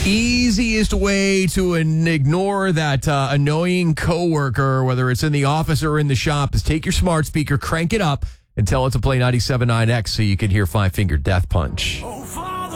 Easiest way to ignore that annoying coworker, whether it's in the office or in the shop, is take your smart speaker, crank it up, and tell it to play 97.9X so you can hear Five Finger Death Punch.